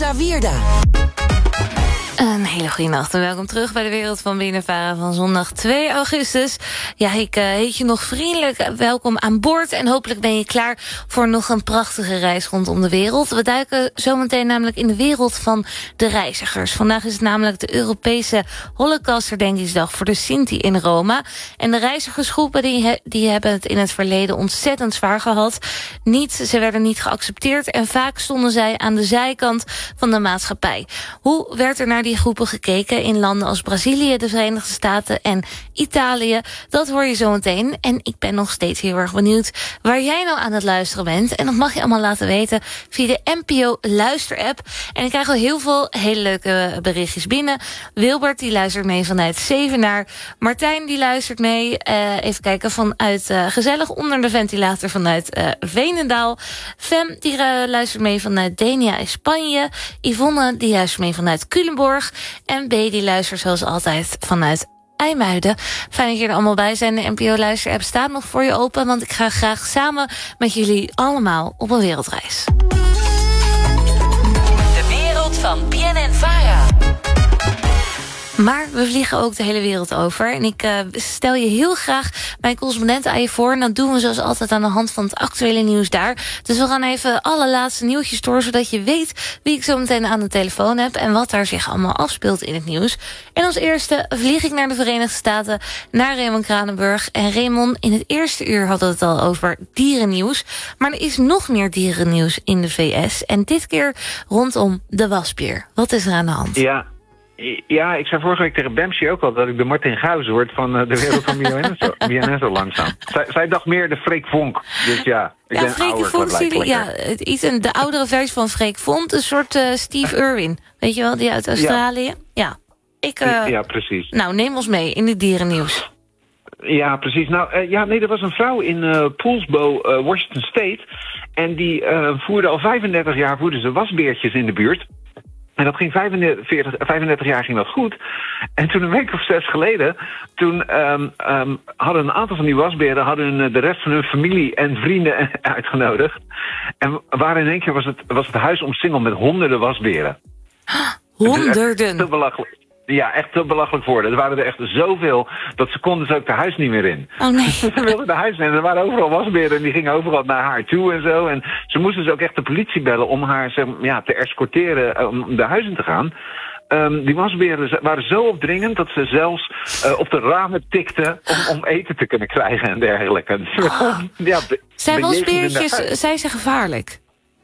Binnenvara Wierda. Een hele goede nacht en welkom terug bij de Wereld van Binnenvara van zondag 2 augustus. Ja, ik heet je nog vriendelijk welkom aan boord en hopelijk ben je klaar voor nog een prachtige reis rondom de wereld. We duiken zometeen namelijk in de wereld van de reizigers. Vandaag is het namelijk de Europese Holocaustherdenkingsdag voor de Sinti in Roma. En de reizigersgroepen die hebben het in het verleden ontzettend zwaar gehad. Ze werden niet geaccepteerd en vaak stonden zij aan de zijkant van de maatschappij. Hoe werd er naar die groepen gekeken in landen als Brazilië, de Verenigde Staten en Italië? Dat hoor je zo meteen. En ik ben nog steeds heel erg benieuwd waar jij nou aan het luisteren bent. En dat mag je allemaal laten weten via de NPO Luisterapp. En ik krijg al heel veel hele leuke berichtjes binnen. Wilbert die luistert mee vanuit Zevenaar. Martijn die luistert mee. Even kijken, vanuit gezellig onder de ventilator vanuit Veenendaal. Fem die luistert mee vanuit Denia in Spanje. Yvonne die luistert mee vanuit Culemborg. En B die luistert zoals altijd vanuit IJmuiden. Fijn dat je er allemaal bij zijn. De NPO Luisterapp staat nog voor je open, want ik ga graag samen met jullie allemaal op een wereldreis. De wereld van Binnenvara. Maar we vliegen ook de hele wereld over. En ik stel je heel graag mijn correspondenten aan je voor. En dat doen we zoals altijd aan de hand van het actuele nieuws daar. Dus we gaan even alle laatste nieuwtjes door, zodat je weet wie ik zo meteen aan de telefoon heb en wat daar zich allemaal afspeelt in het nieuws. En als eerste vlieg ik naar de Verenigde Staten, naar Raymond Kranenburg. En Raymond, in het eerste uur hadden we het al over dierennieuws. Maar er is nog meer dierennieuws in de VS. En dit keer rondom de wasbeer. Wat is er aan de hand? Ja, ik zei vorige week tegen Bamsi ook al dat ik de Martin Gauze word van de wereld van BNN zo langzaam. Zij dacht meer de Freek Vonk. Dus ja, ik ben Freek ouder. Vonk, de oudere versie van Freek Vonk. Een soort Steve Irwin. Weet je wel, die uit Australië. Ja, ja, precies. Nou, neem ons mee in het dierennieuws. Ja, precies. Nou, er was een vrouw in Poulsbo, Washington State. En die voerde al 35 jaar ze wasbeertjes in de buurt. En dat ging 35 jaar ging dat goed. En toen een week of 6 geleden, toen hadden een aantal van die wasberen de rest van hun familie en vrienden uitgenodigd. En in één keer was het huis omsingeld met honderden wasberen. Honderden? Te belachelijk. Ja, echt te belachelijk voor. Er waren er echt zoveel dat ze konden ook de huis niet meer in. Oh nee. Ze wilden de huis in. Er waren overal wasberen en die gingen overal naar haar toe en zo. En ze moesten dus ook echt de politie bellen om haar te escorteren om de huis in te gaan. Die wasberen waren zo opdringend dat ze zelfs op de ramen tikten om eten te kunnen krijgen en dergelijke. Zijn wasbeertjes, zijn ze gevaarlijk?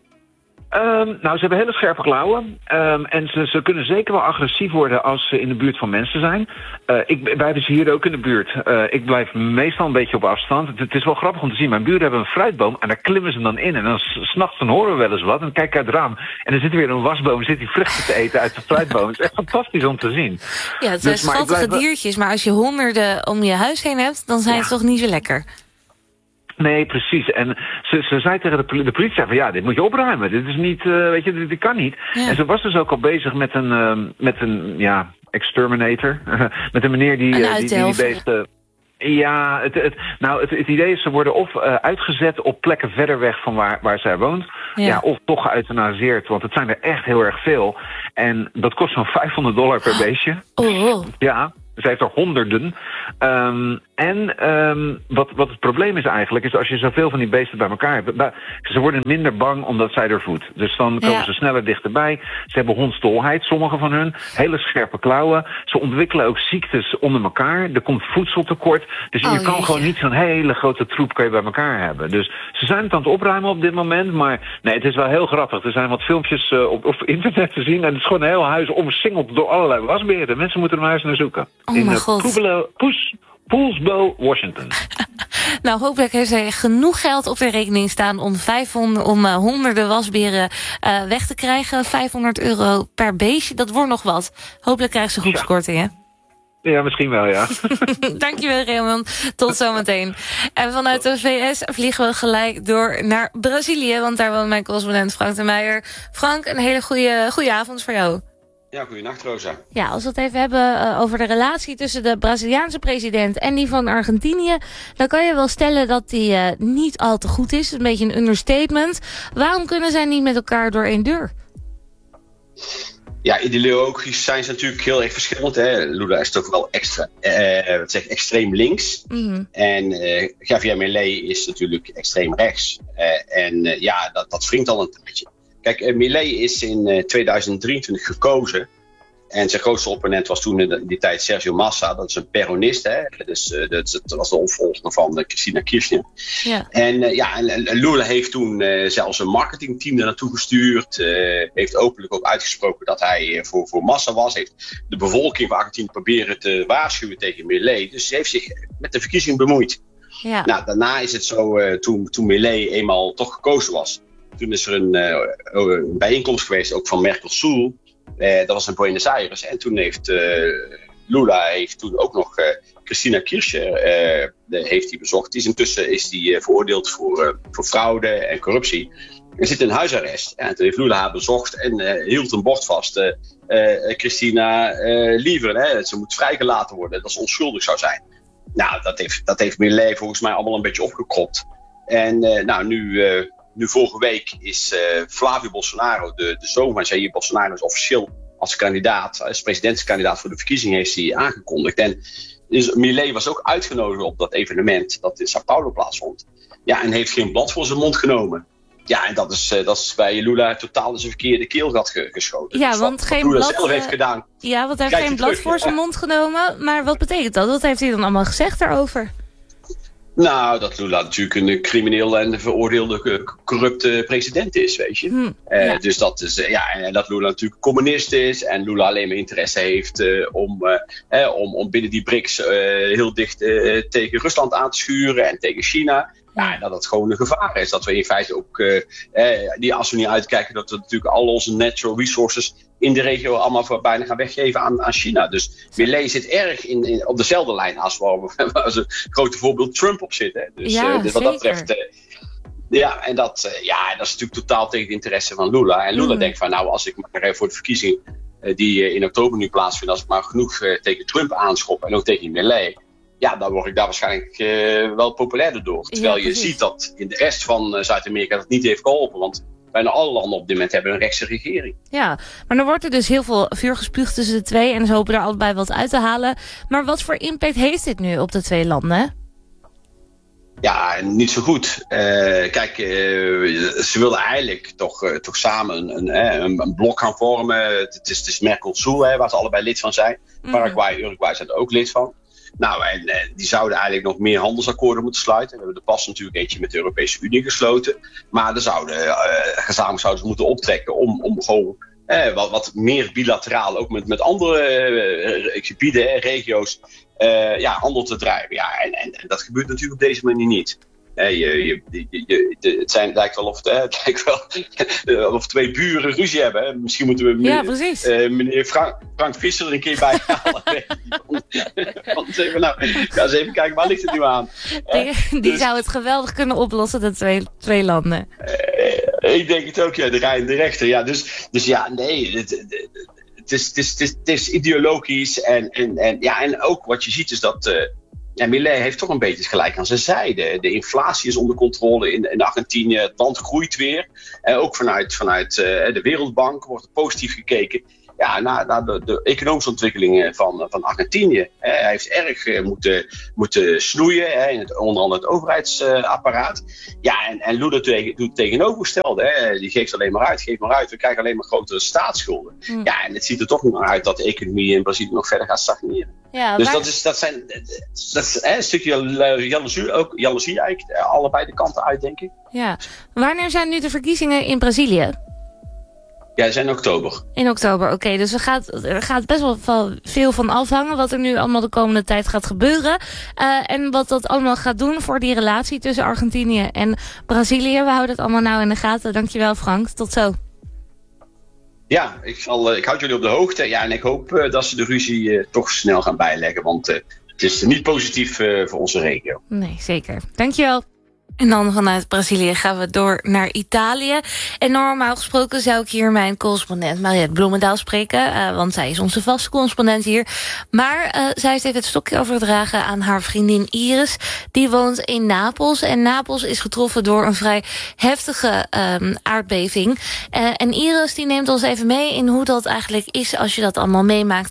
Ze hebben hele scherpe klauwen. En ze kunnen zeker wel agressief worden als ze in de buurt van mensen zijn. Wij hebben ze hier ook in de buurt. Ik blijf meestal een beetje op afstand. Het is wel grappig om te zien. Mijn buren hebben een fruitboom en daar klimmen ze dan in. En dan 's nachts horen we wel eens wat. En dan kijk ik uit het raam. En dan zit er weer een wasboom. Zit die vruchten te eten uit de fruitboom. Het is echt fantastisch om te zien. Ja, het zijn schattige diertjes. Maar als je honderden om je huis heen hebt, dan zijn het toch niet zo lekker. Nee, precies. En ze zei tegen de politie van dit moet je opruimen. Dit is niet, dit kan niet. Ja. En ze was dus ook al bezig met een exterminator. Met een meneer die beesten. Ja, het idee is, ze worden of uitgezet op plekken verder weg van waar zij woont. Ja, of toch geëuthanaseerd, want het zijn er echt heel erg veel. En dat kost zo'n $500 per beestje. Oh. Ja. Zij heeft er honderden. Wat het probleem is eigenlijk, is als je zoveel van die beesten bij elkaar hebt, ze worden minder bang omdat zij er voedt. Dus dan komen ze sneller dichterbij. Ze hebben hondstolheid, sommige van hun. Hele scherpe klauwen. Ze ontwikkelen ook ziektes onder elkaar. Er komt voedseltekort. Dus je kan gewoon niet zo'n hele grote troep kan je bij elkaar hebben. Dus ze zijn het aan het opruimen op dit moment. Maar nee, het is wel heel grappig. Er zijn wat filmpjes op internet te zien. En het is gewoon een heel huis omsingeld door allerlei wasberen. Mensen moeten er maar eens naar zoeken. Oh mijn god. Poulsbo, Washington. Nou, hopelijk heeft zij genoeg geld op de rekening staan om honderden wasberen weg te krijgen. €500 per beestje, dat wordt nog wat. Hopelijk krijgt ze groepskorting, hè? Ja, misschien wel, ja. Dankjewel, Raymond. Tot zometeen. En vanuit de VS vliegen we gelijk door naar Brazilië, want daar woont mijn correspondent Frank de Meijer. Frank, een hele goede avond voor jou. Ja, goeienacht Rosa. Ja, als we het even hebben over de relatie tussen de Braziliaanse president en die van Argentinië, dan kan je wel stellen dat die niet al te goed is. Een beetje een understatement. Waarom kunnen zij niet met elkaar door één deur? Ja, ideologisch zijn ze natuurlijk heel erg verschillend. Hè. Lula is toch wel extreem links. Mm-hmm. En Javier Milei is natuurlijk extreem rechts. Dat wringt al een tijdje. Kijk, Milei is in 2023 gekozen. En zijn grootste opponent was toen in die tijd Sergio Massa. Dat is een Peronist. Hè? Dat was de opvolger van Cristina Kirchner. Ja. En Lula heeft toen zelfs een marketingteam er naartoe gestuurd. Heeft openlijk ook uitgesproken dat hij voor Massa was. Heeft de bevolking van Argentinië proberen te waarschuwen tegen Milei. Dus hij heeft zich met de verkiezing bemoeid. Ja. Nou, daarna is het zo, toen Milei eenmaal toch gekozen was. Toen is er een bijeenkomst geweest, ook van Mercosur. Dat was in Buenos Aires. En toen heeft Lula toen ook nog Cristina Kirchner heeft hij bezocht. Intussen is die veroordeeld voor fraude en corruptie. En zit in huisarrest. En toen heeft Lula haar bezocht en hield een bord vast. Cristina liever, hè, ze moet vrijgelaten worden. Dat ze onschuldig zou zijn. Nou, dat heeft Milei volgens mij allemaal een beetje opgekropt. En nu vorige week is Flavio Bolsonaro, de zoon van Jair Bolsonaro, is officieel als presidentskandidaat voor de verkiezing heeft hij aangekondigd. En dus Milei was ook uitgenodigd op dat evenement dat in Sao Paulo plaatsvond. Ja, en heeft geen blad voor zijn mond genomen. Ja, en dat is bij Lula totaal in zijn verkeerde keelgat geschoten. Ja, dus want wat geen Lula blad zelf heeft gedaan. Ja, want hij heeft geen blad voor zijn mond genomen. Maar wat betekent dat? Wat heeft hij dan allemaal gezegd daarover? Nou, dat Lula natuurlijk een crimineel en veroordeelde corrupte president is, weet je. Dus dat is, en dat Lula natuurlijk communist is en Lula alleen maar interesse heeft om binnen die BRICS heel dicht tegen Rusland aan te schuren en tegen China. Ja, en dat het gewoon een gevaar is. Dat we in feite ook, als we niet uitkijken, dat we natuurlijk al onze natural resources in de regio allemaal bijna gaan weggeven aan China. Dus Milei zit erg op dezelfde lijn als waar een grote voorbeeld Trump op zit. Hè. Dus wat dat betreft... dat is natuurlijk totaal tegen het interesse van Lula. En Lula denkt van, nou, als ik maar voor de verkiezing die in oktober nu plaatsvindt, als ik maar genoeg tegen Trump aanschop en ook tegen Milei, ja, dan word ik daar waarschijnlijk wel populairder door. Terwijl je ziet dat in de rest van Zuid-Amerika dat niet heeft geholpen. Want bijna alle landen op dit moment hebben een rechtse regering. Ja, maar dan wordt er dus heel veel vuur gespuugd tussen de twee. En ze hopen er allebei wat uit te halen. Maar wat voor impact heeft dit nu op de twee landen? Ja, niet zo goed. Ze wilden eigenlijk toch samen een blok gaan vormen. Het is Mercosur, waar ze allebei lid van zijn. Paraguay en Uruguay zijn er ook lid van. Nou, en die zouden eigenlijk nog meer handelsakkoorden moeten sluiten. We hebben er pas natuurlijk eentje met de Europese Unie gesloten. Maar gezamenlijk zouden ze moeten optrekken om gewoon wat meer bilateraal, ook met andere gebieden, regio's, handel te drijven. Ja, en dat gebeurt natuurlijk op deze manier niet. Het lijkt wel of twee buren ruzie hebben. Hè. Misschien moeten we meneer Frank Visser er een keer bij halen. Want eens even kijken, waar ligt het nu aan? Die zou het geweldig kunnen oplossen, de twee landen. Ik denk het ook, de rij en de rechter. Ja, dus nee, het is ideologisch. En ook wat je ziet is dat Milei heeft toch een beetje gelijk aan zijn zijde. De inflatie is onder controle in Argentinië. Het land groeit weer. Ook vanuit de Wereldbank wordt er positief gekeken. Ja, naar de economische ontwikkelingen van Argentinië. Hij heeft erg moeten snoeien, onder andere het overheidsapparaat. En Lula doet het tegenovergestelde. Die geeft alleen maar uit. We krijgen alleen maar grotere staatsschulden. Ja, en het ziet er toch nog uit dat de economie in Brazilië nog verder gaat stagneren. Ja, dus dat is een stukje jaloezie eigenlijk. Allebei de kanten uit, denk ik. Ja. Wanneer zijn nu de verkiezingen in Brazilië? Ja, dat zijn in oktober. In oktober, oké. Dus er gaat best wel veel van afhangen wat er nu allemaal de komende tijd gaat gebeuren. En wat dat allemaal gaat doen voor die relatie tussen Argentinië en Brazilië. We houden het allemaal nou in de gaten. Dankjewel, Frank. Tot zo. Ja, ik houd jullie op de hoogte. Ja, en ik hoop dat ze de ruzie toch snel gaan bijleggen. Want het is niet positief voor onze regio. Nee, zeker. Dankjewel. En dan vanuit Brazilië gaan we door naar Italië. En normaal gesproken zou ik hier mijn correspondent Mariette Bloemendaal spreken. Want zij is onze vaste correspondent hier. Maar zij heeft even het stokje overgedragen aan haar vriendin Iris. Die woont in Napels. En Napels is getroffen door een vrij heftige aardbeving. En Iris die neemt ons even mee in hoe dat eigenlijk is als je dat allemaal meemaakt